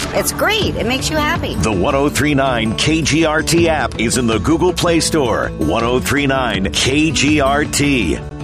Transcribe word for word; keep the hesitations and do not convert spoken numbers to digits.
It's great. It makes you happy. The ten thirty-nine K G R T app is in the Google Play Store. ten thirty-nine K G R T.